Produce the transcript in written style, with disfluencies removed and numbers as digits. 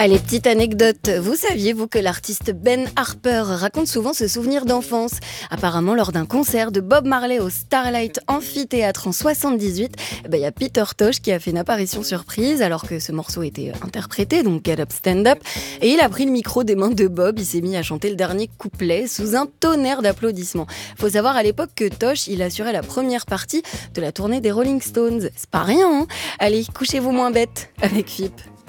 Allez, petite anecdote. Vous saviez, vous, que l'artiste Ben Harper raconte souvent ce souvenir d'enfance? Apparemment, lors d'un concert de Bob Marley au Starlight Amphithéâtre en 78, il y a Peter Tosh qui a fait une apparition surprise alors que ce morceau était interprété, donc Get Up, Stand Up. Et il a pris le micro des mains de Bob, il s'est mis à chanter le dernier couplet sous un tonnerre d'applaudissements. Faut savoir à l'époque que Tosh, il assurait la première partie de la tournée des Rolling Stones. C'est pas rien, hein? Allez, couchez-vous moins bête avec FIP.